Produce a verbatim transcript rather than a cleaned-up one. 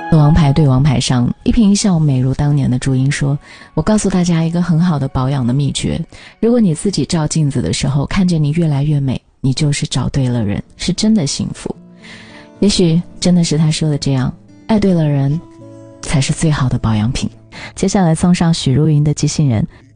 王牌对王牌上，一颦一笑美如当年的朱茵说，我告诉大家一个很好的保养的秘诀，如果你自己照镜子的时候看见你越来越美，你就是找对了人，是真的幸福。也许真的是他说的这样，爱对了人才是最好的保养品。接下来送上许茹芸的《机器人》，